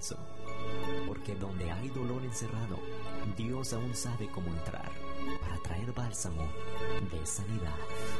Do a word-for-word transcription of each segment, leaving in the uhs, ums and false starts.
descanso. Porque donde hay dolor encerrado, Dios aún sabe cómo entrar para traer bálsamo de sanidad.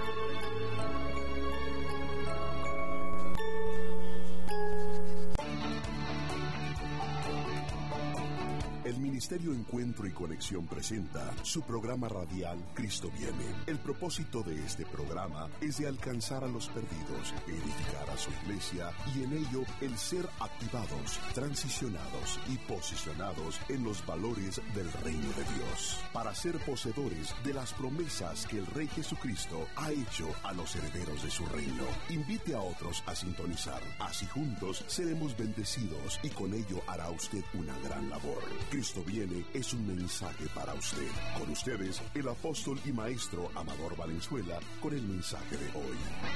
El Ministerio Encuentro y Conexión presenta su programa radial Cristo Viene. El propósito de este programa es de alcanzar a los perdidos, edificar a su iglesia y en ello el ser activados, transicionados y posicionados en los valores del reino de Dios, para ser poseedores de las promesas que el Rey Jesucristo ha hecho a los herederos de su reino. Invite a otros a sintonizar, así juntos seremos bendecidos y con ello hará usted una gran labor. Cristo Viene es un mensaje para usted. Con ustedes, el apóstol y maestro Amador Valenzuela, con el mensaje de hoy.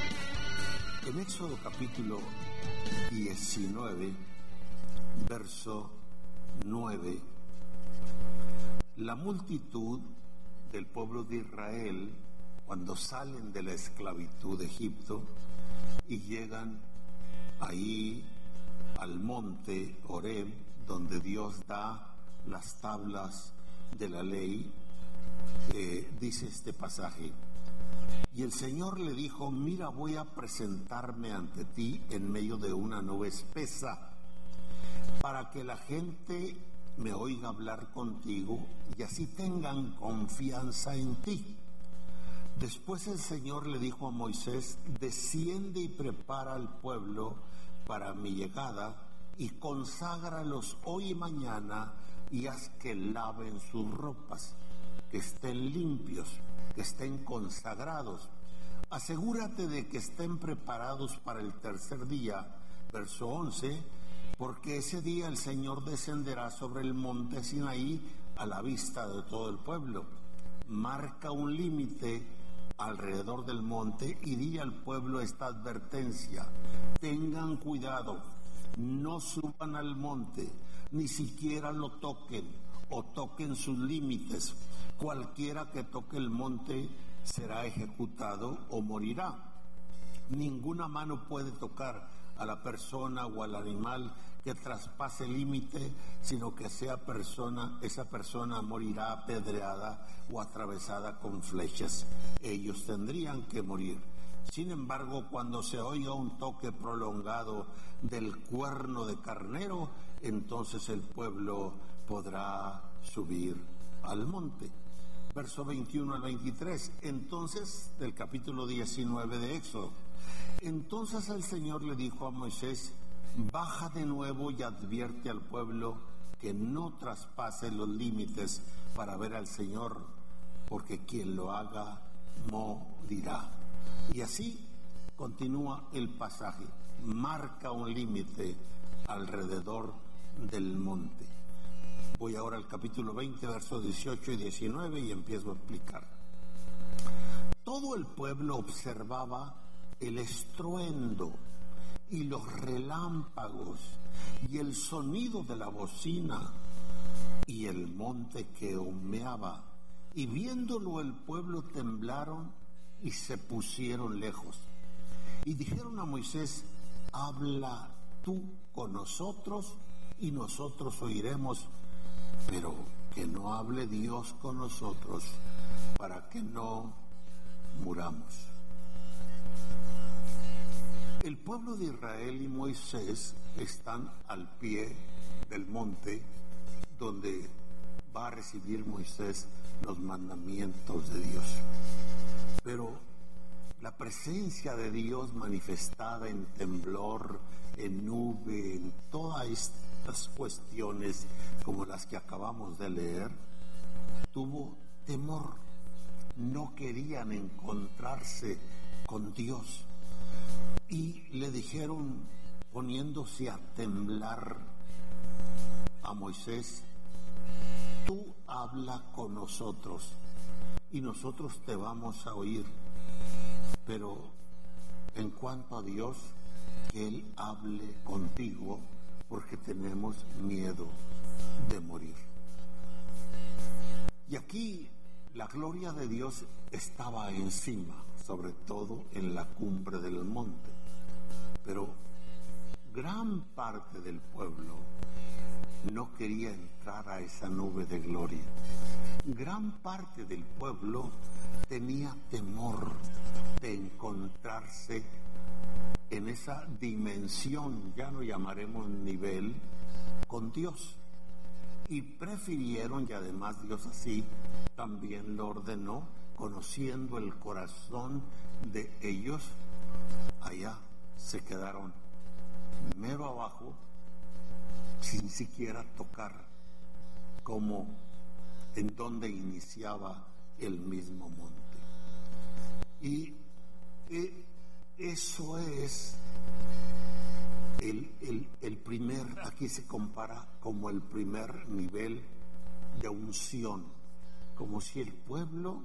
En Éxodo capítulo diecinueve, verso nueve, la multitud del pueblo de Israel, cuando salen de la esclavitud de Egipto y llegan ahí al monte Horeb, donde Dios da las tablas de la ley, eh, dice este pasaje: y el Señor le dijo, mira, voy a presentarme ante ti en medio de una nube espesa, para que la gente me oiga hablar contigo y así tengan confianza en ti. Después el Señor le dijo a Moisés, desciende y prepara al pueblo para mi llegada y conságralos hoy y mañana y haz que laven sus ropas, que estén limpios, que estén consagrados. Asegúrate de que estén preparados para el tercer día. Verso once, porque ese día el Señor descenderá sobre el monte Sinaí a la vista de todo el pueblo. Marca un límite alrededor del monte y di al pueblo esta advertencia: tengan cuidado, no suban al monte, ni siquiera lo toquen o toquen sus límites. Cualquiera que toque el monte será ejecutado o morirá. Ninguna mano puede tocar a la persona o al animal que traspase el límite, sino que sea persona, esa persona morirá apedreada o atravesada con flechas. Ellos tendrían que morir. Sin embargo, cuando se oiga un toque prolongado del cuerno de carnero, entonces el pueblo podrá subir al monte. Verso veintiuno al veintitrés, entonces, del capítulo diecinueve de Éxodo. Entonces el Señor le dijo a Moisés, baja de nuevo y advierte al pueblo que no traspase los límites para ver al Señor, porque quien lo haga morirá. Y así continúa el pasaje, marca un límite alrededor del monte. Voy ahora al capítulo veinte, versos dieciocho y diecinueve y empiezo a explicar. Todo el pueblo observaba el estruendo y los relámpagos y el sonido de la bocina y el monte que humeaba, y viéndolo el pueblo temblaron y se pusieron lejos. Y dijeron a Moisés, habla tú con nosotros y nosotros oiremos, pero que no hable Dios con nosotros para que no muramos. El pueblo de Israel y Moisés están al pie del monte donde va a recibir Moisés los mandamientos de Dios. Pero la presencia de Dios manifestada en temblor, en nube, en todas estas cuestiones como las que acabamos de leer, tuvo temor. No querían encontrarse con Dios. Y le dijeron, poniéndose a temblar a Moisés, tú habla con nosotros y nosotros te vamos a oír, pero en cuanto a Dios, que Él hable contigo, porque tenemos miedo de morir. Y aquí la gloria de Dios estaba encima, sobre todo en la cumbre del monte, pero gran parte del pueblo no quería entrar a esa nube de gloria. Gran parte del pueblo tenía temor de encontrarse en esa dimensión, ya no llamaremos nivel, con Dios. Y prefirieron, y además Dios así también lo ordenó, conociendo el corazón de ellos, allá se quedaron mero abajo, sin siquiera tocar como en donde iniciaba el mismo monte. Y eh, eso es el, el, el primer, aquí se compara como el primer nivel de unción, como si el pueblo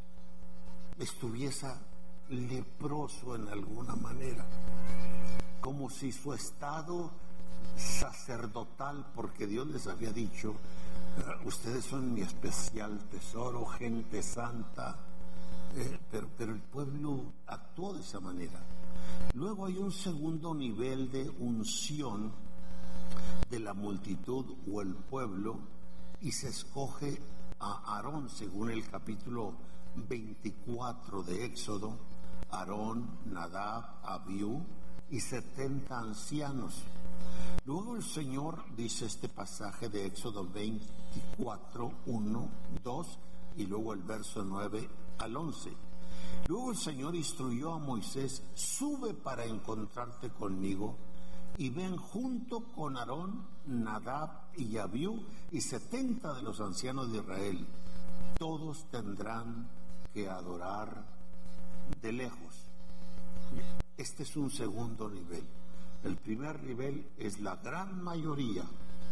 estuviese leproso en alguna manera, como si su estado sacerdotal, porque Dios les había dicho, ustedes son mi especial tesoro, gente santa, eh, pero, pero el pueblo actuó de esa manera. Luego hay un segundo nivel de unción de la multitud o el pueblo, y se escoge a Aarón, según el capítulo veinticuatro de Éxodo, Aarón, Nadab, Abiú y setenta ancianos. Luego el Señor, dice este pasaje de Éxodo veinticuatro, uno, dos, y luego el verso nueve al once. Luego el Señor instruyó a Moisés: sube para encontrarte conmigo, y ven junto con Aarón, Nadab y Abiú y setenta de los ancianos de Israel. Todos tendrán que adorar de lejos. Este es un segundo nivel. El primer nivel es la gran mayoría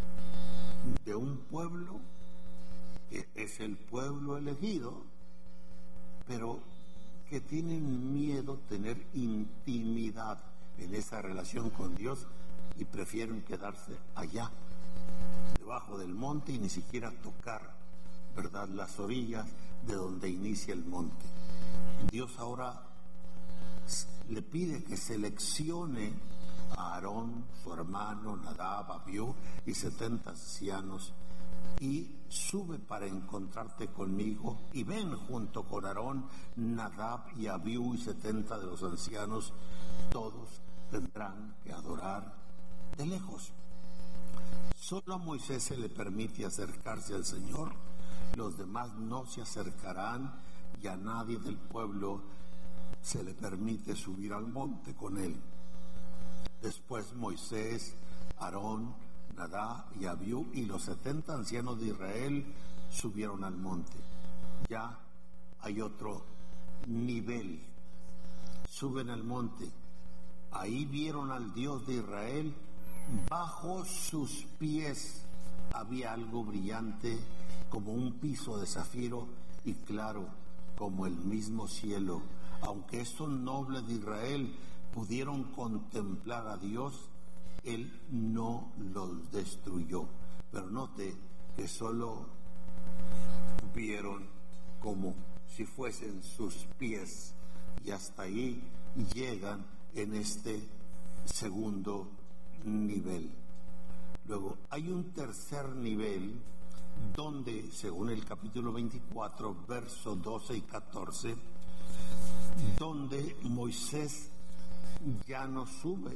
de un pueblo, que es el pueblo elegido, pero que tienen miedo tener intimidad en esa relación con Dios y prefieren quedarse allá, debajo del monte, y ni siquiera tocar, ¿verdad?, las orillas de donde inicia el monte. Dios ahora le pide que seleccione a Aarón, su hermano, Nadab, Abiú y setenta ancianos, y sube para encontrarte conmigo, y ven junto con Aarón, Nadab y Abiú y setenta de los ancianos. Todos tendrán que adorar de lejos. Solo a Moisés se le permite acercarse al Señor, los demás no se acercarán, y a nadie del pueblo se le permite subir al monte con él. Después Moisés, Aarón, Nadab y Abiú y los setenta ancianos de Israel subieron al monte. Ya hay otro nivel. Suben al monte. Ahí vieron al Dios de Israel. Bajo sus pies había algo brillante como un piso de zafiro y claro como el mismo cielo. Aunque estos nobles de Israel pudieron contemplar a Dios, Él no los destruyó. Pero note que solo vieron como si fuesen sus pies, y hasta ahí llegan en este segundo nivel. Luego hay un tercer nivel donde, según el capítulo veinticuatro, versos doce y catorce, donde Moisés ya no sube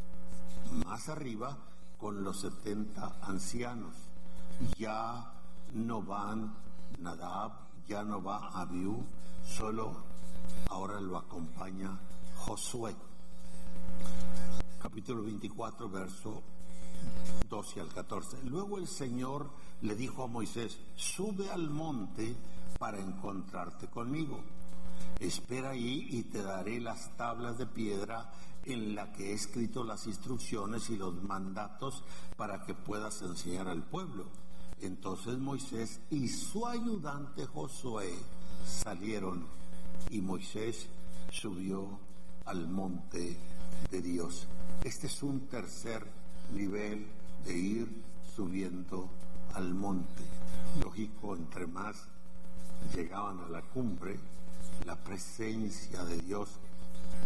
más arriba con los setenta ancianos. Ya no van Nadab, ya no va Abiú, solo ahora lo acompaña Josué. Capítulo veinticuatro, verso doce al catorce. Luego el Señor le dijo a Moisés: sube al monte para encontrarte conmigo. Espera ahí y te daré las tablas de piedra en la que he escrito las instrucciones y los mandatos para que puedas enseñar al pueblo. Entonces Moisés y su ayudante Josué salieron, y Moisés subió al monte de Dios. Este es un tercer nivel de ir subiendo al monte. Lógico, entre más llegaban a la cumbre, la presencia de Dios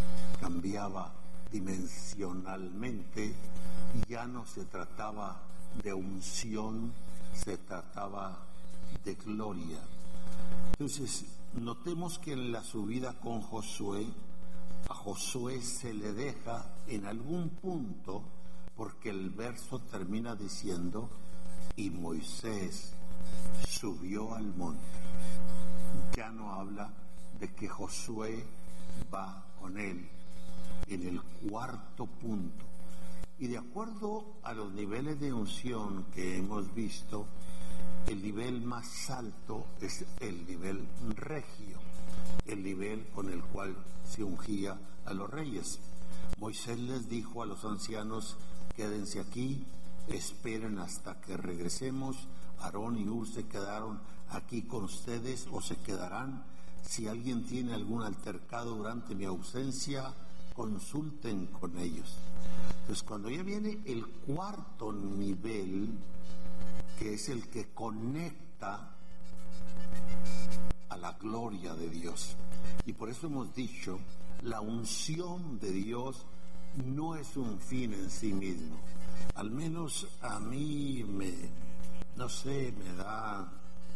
cambiaba dimensionalmente. Ya no se trataba de unción, se trataba de gloria. Entonces, notemos que en la subida con Josué, a Josué se le deja en algún punto, porque el verso termina diciendo, y Moisés subió al monte. Ya no habla de que Josué va con él en el cuarto punto. Y de acuerdo a los niveles de unción que hemos visto, el nivel más alto es el nivel regio, el nivel con el cual se ungía a los reyes. Moisés les dijo a los ancianos, quédense aquí, esperen hasta que regresemos. Aarón y Hur se quedaron aquí con ustedes o se quedarán. Si alguien tiene algún altercado durante mi ausencia, consulten con ellos. Entonces, cuando ya viene el cuarto nivel, que es el que conecta a la gloria de Dios, y por eso hemos dicho, la unción de Dios no es un fin en sí mismo. Al menos a mí me, no sé, me da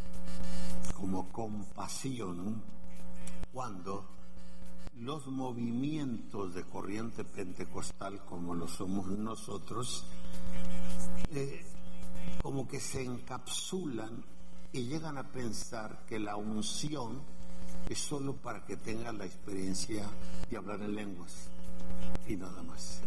como compasión, ¿no?, cuando los movimientos de corriente pentecostal, como lo somos nosotros, eh, como que se encapsulan y llegan a pensar que la unción es solo para que tengan la experiencia de hablar en lenguas y nada más.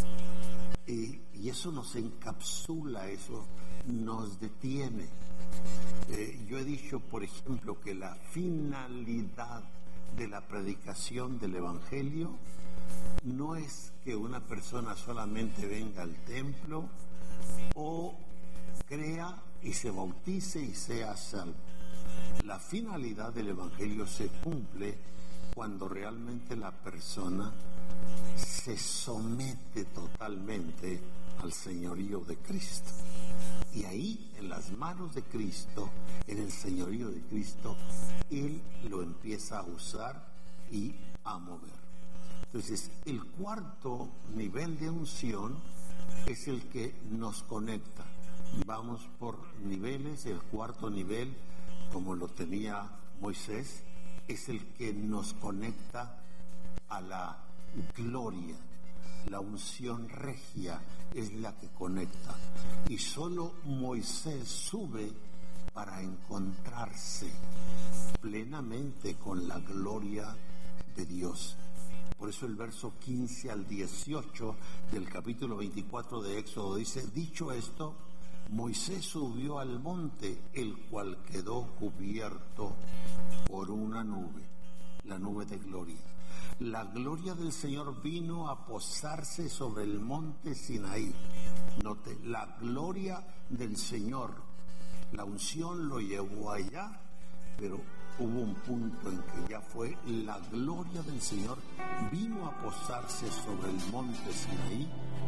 Y, y eso nos encapsula, eso nos detiene. Eh, yo he dicho, por ejemplo, que la finalidad de la predicación del Evangelio no es que una persona solamente venga al templo o crea y se bautice y sea salvo. La finalidad del Evangelio se cumple cuando realmente la persona se somete totalmente al señorío de Cristo. Y ahí, en las manos de Cristo, en el señorío de Cristo, Él lo empieza a usar y a mover. Entonces, el cuarto nivel de unción es el que nos conecta. Vamos por niveles. El cuarto nivel, como lo tenía Moisés, es el que nos conecta a la gloria. La unción regia es la que conecta. Y solo Moisés sube para encontrarse plenamente con la gloria de Dios. Por eso el verso quince al dieciocho del capítulo veinticuatro de Éxodo dice, dicho esto, Moisés subió al monte, el cual quedó cubierto por una nube, la nube de gloria. La gloria del Señor vino a posarse sobre el monte Sinaí. Note, la gloria del Señor, la unción lo llevó allá, pero hubo un punto en que ya fue la gloria del Señor, vino a posarse sobre el monte Sinaí.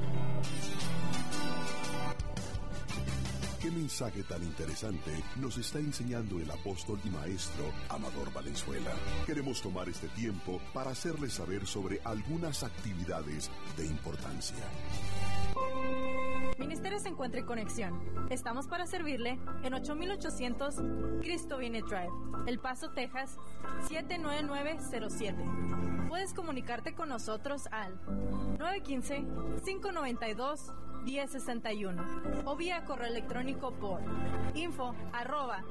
¿Qué mensaje tan interesante nos está enseñando el apóstol y maestro Amador Valenzuela? Queremos tomar este tiempo para hacerle saber sobre algunas actividades de importancia. Ministerios Encuentro y Conexión. Estamos para servirle en ocho mil ochocientos Cristo Viene Drive, El Paso, Texas, siete nueve nueve cero siete. Puedes comunicarte con nosotros al nueve uno cinco, cinco nueve dos, diez sesenta y uno o vía correo electrónico por info arroba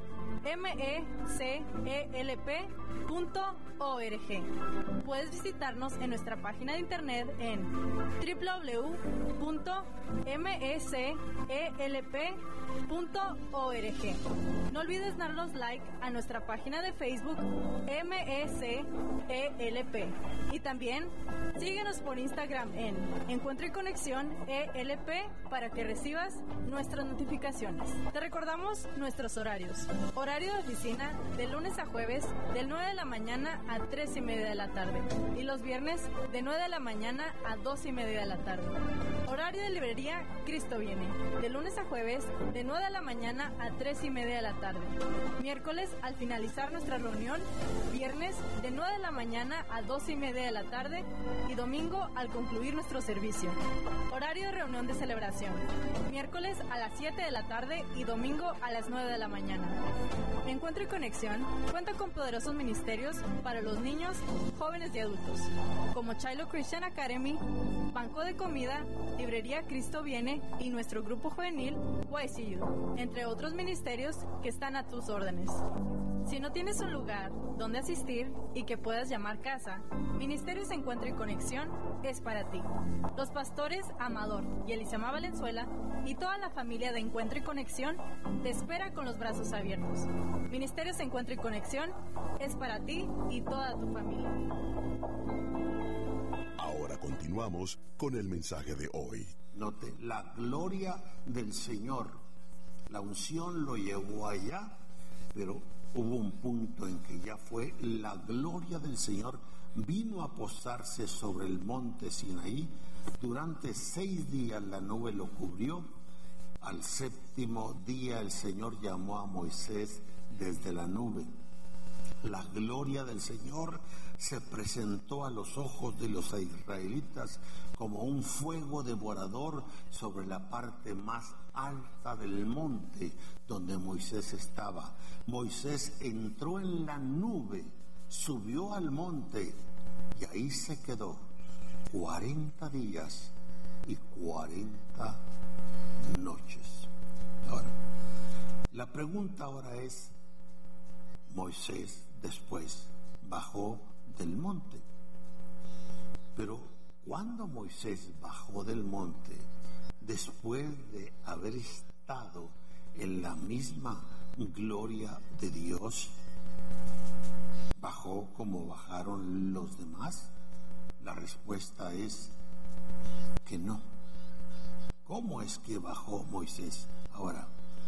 mecelp punto org. Puedes visitarnos en nuestra página de internet en doble u doble u doble u punto mecelp punto org. No olvides darnos like a nuestra página de Facebook M E C E L P y también síguenos por Instagram en Encuentro y Conexión E L P para que recibas nuestras notificaciones. Te recordamos nuestros horarios. Horario de oficina de lunes a jueves del nueve de la mañana a tres y media de la tarde y los viernes de nueve de la mañana a dos y media de la tarde. Horario de librería Cristo Viene, de lunes a jueves, de nueve de la mañana a tres y media de la tarde. Miércoles, al finalizar nuestra reunión, viernes, de nueve de la mañana a doce y media de la tarde, y domingo, al concluir nuestro servicio. Horario de reunión de celebración, miércoles a las siete de la tarde y domingo a las nueve de la mañana. Encuentro y Conexión cuenta con poderosos ministerios para los niños, jóvenes y adultos, como Shiloh Christian Academy, Banco de Comida, Librería Cristo Viene y nuestro grupo juvenil Y C U, entre otros ministerios que están a tus órdenes. Si no tienes un lugar donde asistir y que puedas llamar casa, Ministerios Encuentro y Conexión es para ti. Los pastores Amador y Elisama Valenzuela y toda la familia de Encuentro y Conexión te espera con los brazos abiertos. Ministerios Encuentro y Conexión es para ti y toda tu familia. Ahora continuamos con el mensaje de hoy. Note, la gloria del Señor, la unción lo llevó allá, pero hubo un punto en que ya fue la gloria del Señor, vino a posarse sobre el monte Sinaí. Durante seis días la nube lo cubrió. Al séptimo día el Señor llamó a Moisés desde la nube. La gloria del Señor se presentó a los ojos de los israelitas como un fuego devorador sobre la parte más alta del monte donde Moisés estaba. Moisés entró en la nube, subió al monte y ahí se quedó cuarenta días y cuarenta noches. Ahora, la pregunta ahora es, Moisés después bajó del monte, pero cuando Moisés bajó del monte, después de haber estado en la misma gloria de Dios, ¿bajó como bajaron los demás? La respuesta es que no. ¿Cómo es que bajó Moisés? Ahora,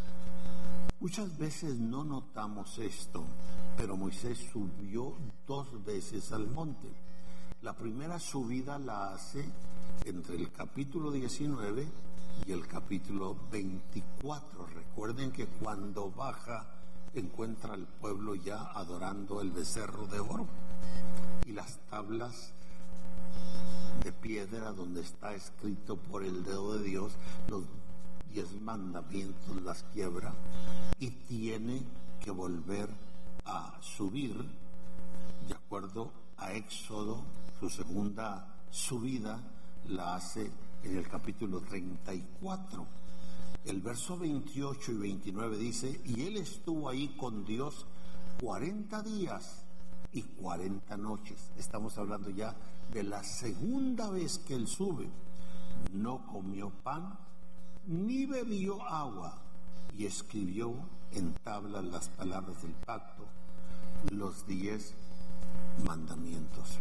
muchas veces no notamos esto, pero Moisés subió dos veces al monte. La primera subida la hace entre el capítulo diecinueve y el capítulo veinticuatro. Recuerden que cuando baja encuentra al pueblo ya adorando el becerro de oro y las tablas de piedra donde está escrito por el dedo de Dios los diez mandamientos, las quiebra y tiene que volver a subir de acuerdo a Éxodo. Su segunda subida la hace en el capítulo treinta y cuatro. El verso veintiocho y veintinueve dice: y él estuvo ahí con Dios cuarenta días y cuarenta noches. Estamos hablando ya de la segunda vez que él sube. No comió pan ni bebió agua, y escribió en tablas las palabras del pacto, los diez mandamientos.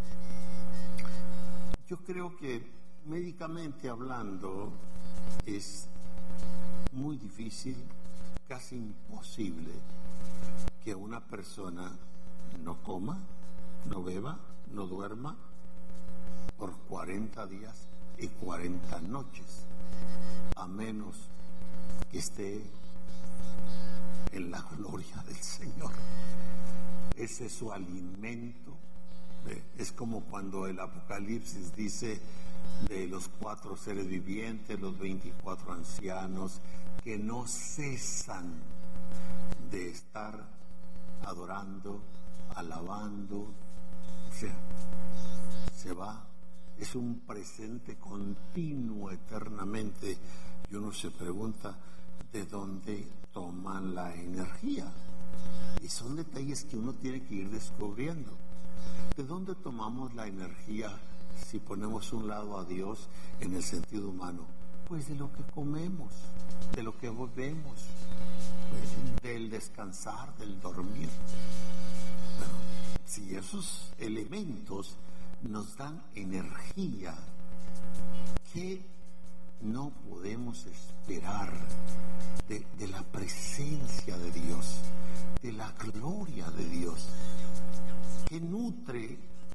Yo creo que médicamente hablando es muy difícil, casi imposible, que una persona no coma, no beba, no duerma por cuarenta días y cuarenta noches, a menos que esté en la gloria del Señor. Ese es su alimento. Es como cuando el Apocalipsis dice de los cuatro seres vivientes, los veinticuatro ancianos, que no cesan de estar adorando, alabando. O sea, se va, es un presente continuo eternamente, y uno se pregunta de dónde toman la energía, y son detalles que uno tiene que ir descubriendo. ¿De dónde tomamos la energía si ponemos un lado a Dios en el sentido humano? Pues de lo que comemos, de lo que bebemos, pues del descansar, del dormir. Bueno, si esos elementos nos dan energía, ¿qué no podemos esperar de, de la presencia de Dios, de la gloria de Dios, que nutre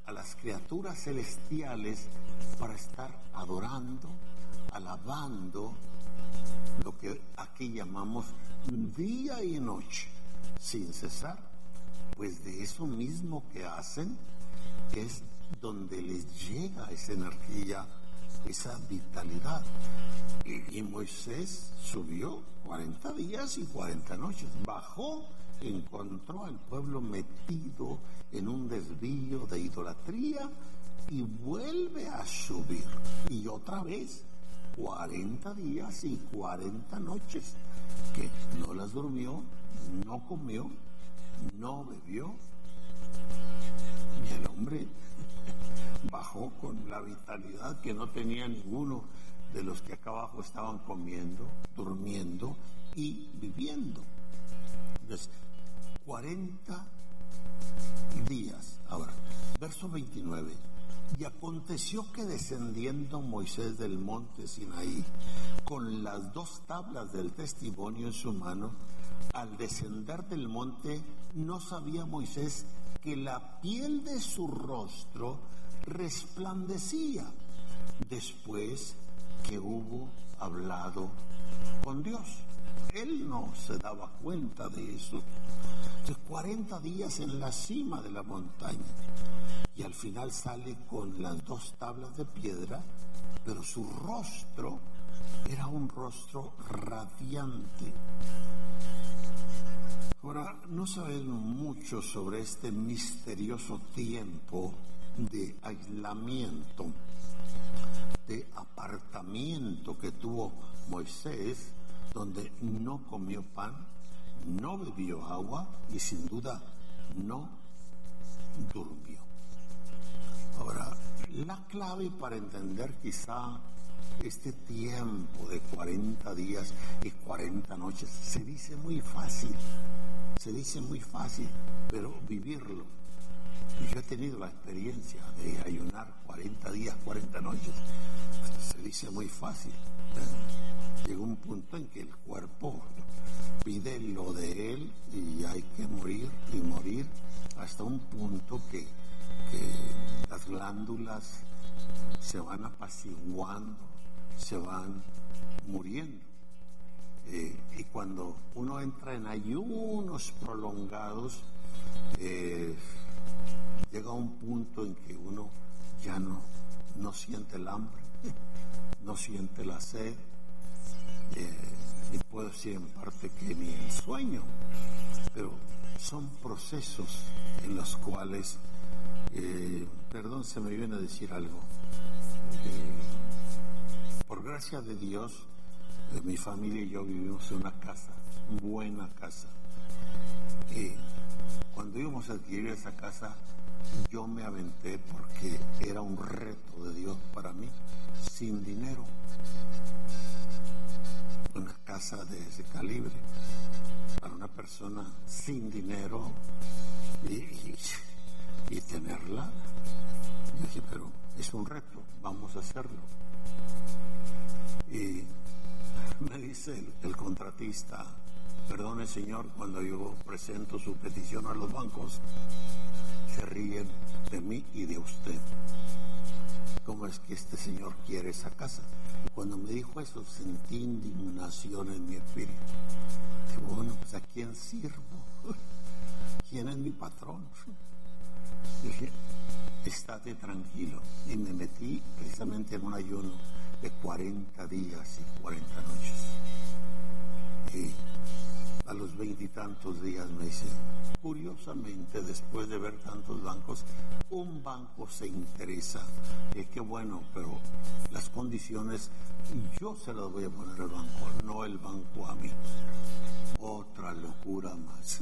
a las criaturas celestiales para estar adorando, alabando lo que aquí llamamos día y noche, sin cesar. Pues de eso mismo que hacen es donde les llega esa energía, esa vitalidad. Y, y Moisés subió cuarenta días y cuarenta noches, bajó, encontró al pueblo metido en un desvío de idolatría y vuelve a subir. Y otra vez, cuarenta días y cuarenta noches, que no las durmió, no comió, no bebió. Y el hombre bajó con la vitalidad que no tenía ninguno de los que acá abajo estaban comiendo, durmiendo y viviendo. Entonces, cuarenta días. Ahora, verso veintinueve. Y aconteció que descendiendo Moisés del monte Sinaí con las dos tablas del testimonio en su mano, al descender del monte no sabía Moisés que la piel de su rostro resplandecía después que hubo hablado con Dios. Él no se daba cuenta de eso. De cuarenta días en la cima de la montaña, y al final sale con las dos tablas de piedra, pero su rostro era un rostro radiante. Ahora, no sabemos mucho sobre este misterioso tiempo de aislamiento, de apartamiento que tuvo Moisés, donde no comió pan, no bebió agua y sin duda no durmió. Ahora, la clave para entender quizá este tiempo de cuarenta días y cuarenta noches se dice muy fácil, se dice muy fácil, pero vivirlo. Y yo he tenido la experiencia de ayunar cuarenta días, cuarenta noches. Se dice muy fácil. Llega un punto en que el cuerpo pide lo de él y hay que morir y morir hasta un punto que, que las glándulas se van apaciguando, se van muriendo. Eh, y cuando uno entra en ayunos prolongados, eh, llega un punto en que uno ya no, no siente el hambre, no siente la sed, eh, y puedo decir en parte que ni el sueño, pero son procesos en los cuales, eh, perdón, se me viene a decir algo, eh, por gracia de Dios, eh, mi familia y yo vivimos en una casa, buena casa. Eh, cuando íbamos a adquirir esa casa, yo me aventé porque era un reto de Dios para mí, sin dinero. Una casa de ese calibre, para una persona sin dinero y, y, y tenerla. Yo dije, pero es un reto, vamos a hacerlo. Y me dice el, el contratista, perdone señor, cuando yo presento su petición a los bancos, se ríen de mí y de usted. ¿Cómo es que este señor quiere esa casa? Y cuando me dijo eso, sentí indignación en mi espíritu. Dije, bueno, pues ¿a quién sirvo? ¿Quién es mi patrón? Dije, estate tranquilo. Y me metí precisamente en un ayuno de cuarenta días y cuarenta noches. Y a los veintitantos días me dice, curiosamente, después de ver tantos bancos, un banco se interesa. Y qué bueno, pero las condiciones yo se las voy a poner al banco, no el banco a mí. Otra locura más.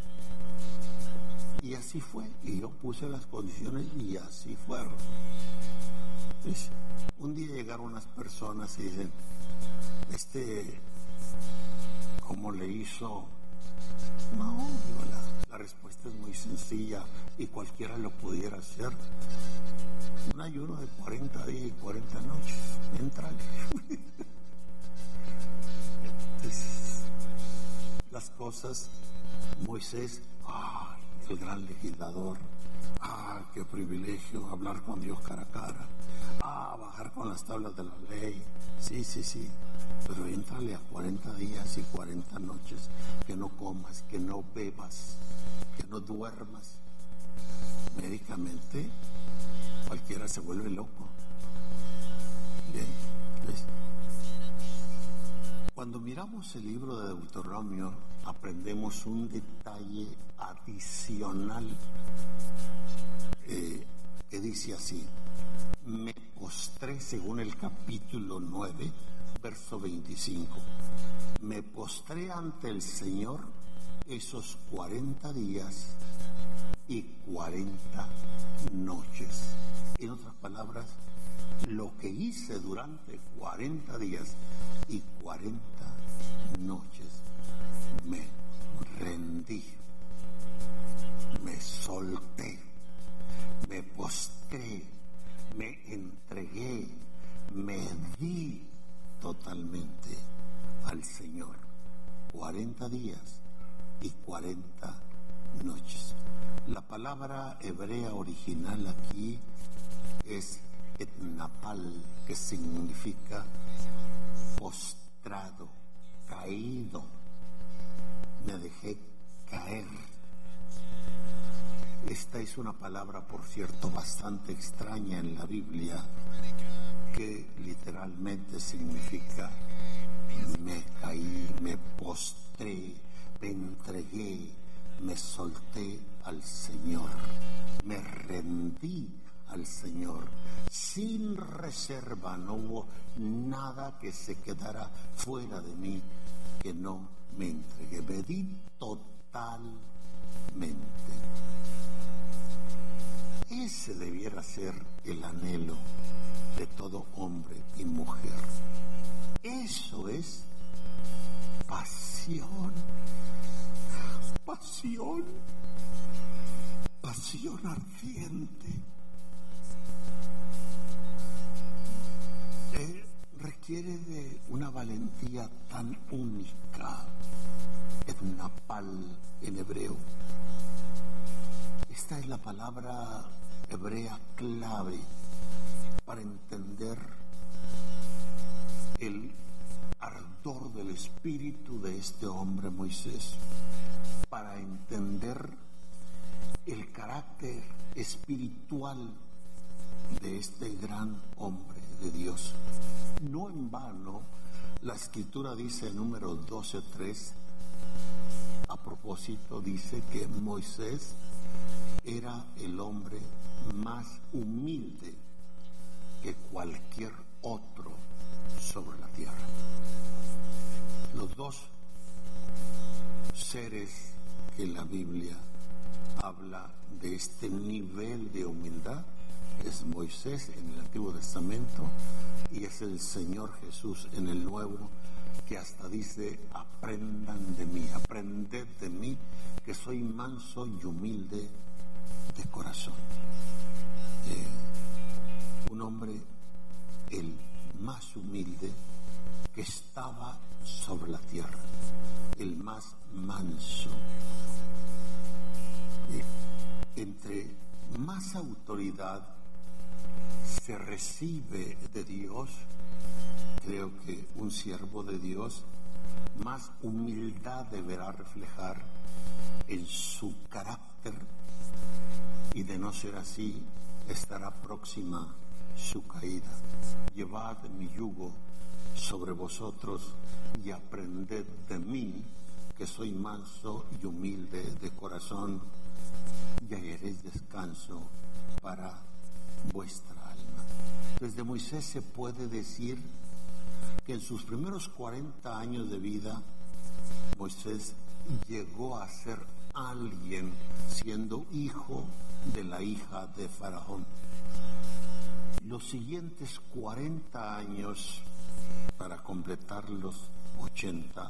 Y así fue, y yo puse las condiciones y así fueron. Pues, un día llegaron unas personas y dicen, este, ¿cómo le hizo? No, digo, la, la respuesta es muy sencilla y cualquiera lo pudiera hacer. Un ayuno de cuarenta días y cuarenta noches. Entra. Entonces, las cosas, Moisés, ay, el gran legislador, Ah, qué privilegio hablar con Dios cara a cara. Ah, bajar con las tablas de la ley. Sí, sí, sí. Pero éntrale a cuarenta días y cuarenta noches que no comas, que no bebas, que no duermas. Médicamente, cualquiera se vuelve loco. Bien, ¿ves? Cuando miramos el libro de Deuteronomio, aprendemos un detalle adicional eh, que dice así: me postré, según el capítulo nueve, verso veinticinco, me postré ante el Señor esos cuarenta días y cuarenta noches. En otras palabras, lo que hice durante cuarenta días y cuarenta noches, me rendí, me solté, me postré, me entregué, me di totalmente al Señor. cuarenta días y cuarenta noches. La palabra hebrea original aquí es etnapal, que significa postrado, caído. Me dejé caer. Esta es una palabra, por cierto, bastante extraña en la Biblia, que literalmente significa me caí, me postré, me entregué, me solté al Señor, me rendí al Señor, sin reserva. No hubo nada que se quedara fuera de mí que no me entregué, me di totalmente. Ese debiera ser el anhelo de todo hombre y mujer. Eso es pasión, pasión, pasión ardiente. Eh, requiere de una valentía tan única, etnapal en hebreo. Esta es la palabra hebrea clave para entender el ardor del espíritu de este hombre Moisés, para entender el carácter espiritual de este gran hombre de Dios. No en vano, la Escritura dice en número doce tres, a propósito, dice que Moisés era el hombre más humilde que cualquier otro sobre la tierra. Los dos seres que la Biblia habla de este nivel de humildad es Moisés en el Antiguo Testamento y es el Señor Jesús en el Nuevo, que hasta dice: aprendan de mí, aprended de mí, que soy manso y humilde de corazón. Eh, un hombre, el más humilde que estaba sobre la tierra, el más manso. Eh, entre más autoridad se recibe de Dios, creo que un siervo de Dios más humildad deberá reflejar en su carácter, y de no ser así estará próxima su caída. Llevad mi yugo sobre vosotros y aprended de mí, que soy manso y humilde de corazón, y hallaréis descanso para vuestra alma. Desde Moisés se puede decir que en sus primeros cuarenta años de vida, Moisés llegó a ser alguien, siendo hijo de la hija de Faraón. Los siguientes cuarenta años, para completar los ochenta,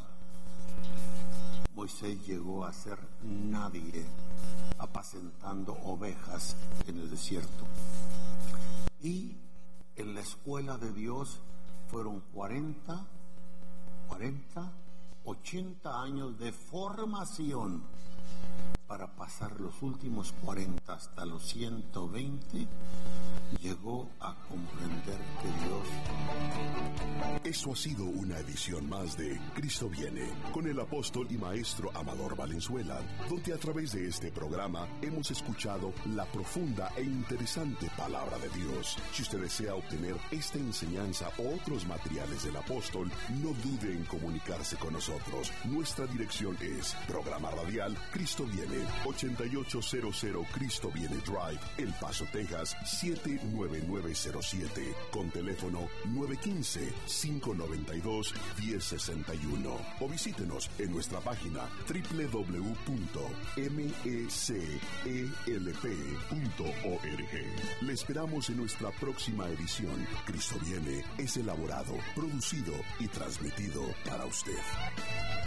Moisés llegó a ser nadie, apacentando ovejas en el desierto. Y en la escuela de Dios fueron cuarenta, cuarenta, ochenta años de formación para pasar los últimos cuarenta hasta los ciento veinte, llegó a comprender que Dios... Esto ha sido una edición más de Cristo Viene, con el apóstol y maestro Amador Valenzuela, donde a través de este programa hemos escuchado la profunda e interesante palabra de Dios. Si usted desea obtener esta enseñanza o otros materiales del apóstol, no dude en comunicarse con nosotros. Nuestra dirección es Programa Radial Cristo Viene, ochenta y ocho cero cero Cristo Viene Drive, El Paso, Texas, siete nueve nueve cero siete, con teléfono nueve uno cinco, cinco nueve dos, uno cero seis uno, o visítenos en nuestra página doble u doble u doble u punto m e c e l p punto org. Le esperamos en nuestra próxima edición. Cristo Viene es elaborado, producido y transmitido para usted.